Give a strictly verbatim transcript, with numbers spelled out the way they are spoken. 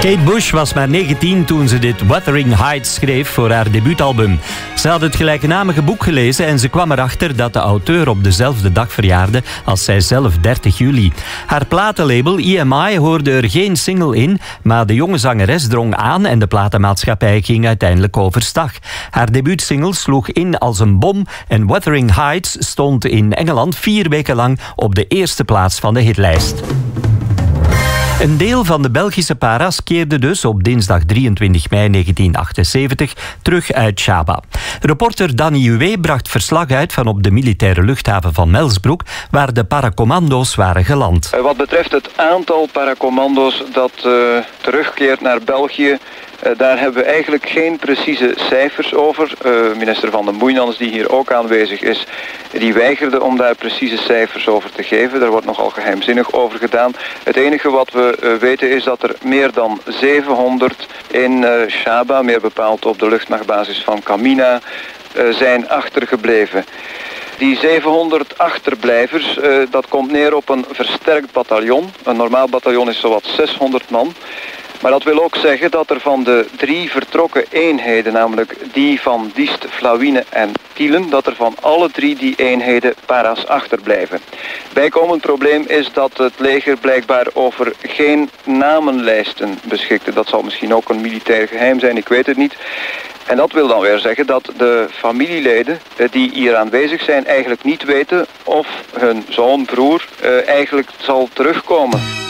Kate Bush was maar negentien toen ze dit Wuthering Heights schreef voor haar debuutalbum. Ze had het gelijknamige boek gelezen en ze kwam erachter dat de auteur op dezelfde dag verjaarde als zij zelf, dertig juli. Haar platenlabel E M I hoorde er geen single in, maar de jonge zangeres drong aan en de platenmaatschappij ging uiteindelijk overstag. Haar debuutsingle sloeg in als een bom en Wuthering Heights stond in Engeland vier weken lang op de eerste plaats van de hitlijst. Een deel van de Belgische para's keerde dus op dinsdag drieëntwintig mei negentien achtenzeventig terug uit Shaba. Reporter Danny Hué bracht verslag uit van op de militaire luchthaven van Melsbroek, waar de paracommando's waren geland. Wat betreft het aantal paracommando's dat uh, terugkeert naar België, Uh, daar hebben we eigenlijk geen precieze cijfers over. Uh, minister Van den Boeinans, die hier ook aanwezig is, die weigerde om daar precieze cijfers over te geven. Daar wordt nogal geheimzinnig over gedaan. Het enige wat we uh, weten is dat er meer dan zevenhonderd in uh, Shaba, meer bepaald op de luchtmachtbasis van Kamina, uh, zijn achtergebleven. Die zevenhonderd achterblijvers, uh, dat komt neer op een versterkt bataljon. Een normaal bataljon is zowat zeshonderd man. Maar dat wil ook zeggen dat er van de drie vertrokken eenheden, namelijk die van Diest, Vlawine en Tielen, dat er van alle drie die eenheden para's achterblijven. Bijkomend probleem is dat het leger blijkbaar over geen namenlijsten beschikte. Dat zal misschien ook een militair geheim zijn, ik weet het niet. En dat wil dan weer zeggen dat de familieleden die hier aanwezig zijn eigenlijk niet weten of hun zoon, broer, eigenlijk zal terugkomen.